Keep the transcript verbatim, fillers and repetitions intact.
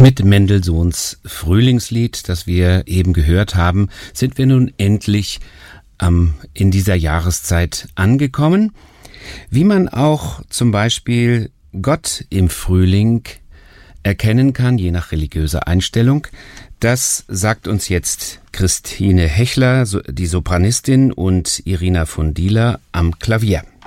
Mit Mendelssohns Frühlingslied, das wir eben gehört haben, sind wir nun endlich ähm, in dieser Jahreszeit angekommen. Wie man auch zum Beispiel Gott im Frühling erkennen kann, je nach religiöser Einstellung, das sagt uns jetzt Christine Hechler, die Sopranistin, und Irina von Dieler am Klavier.